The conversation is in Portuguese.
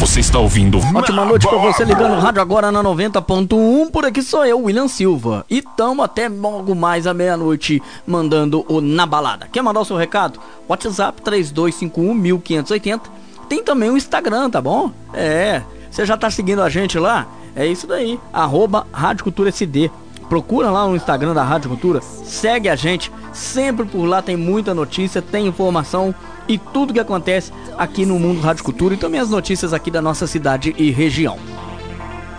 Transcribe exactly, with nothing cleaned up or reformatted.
Você está ouvindo... Ótima noite pra você ligando o rádio agora na noventa ponto um. Por aqui sou eu, William Silva. E tamo até logo mais à meia-noite mandando o Na Balada. Quer mandar o seu recado? WhatsApp três dois cinco um, quinze oito zero. Tem também o Instagram, tá bom? É, você já tá seguindo a gente lá? É isso daí, arroba Rádio Cultura S D. Procura lá no Instagram da Rádio Cultura, segue a gente, sempre por lá tem muita notícia, tem informação e tudo que acontece aqui no mundo Rádio Cultura e também as notícias aqui da nossa cidade e região.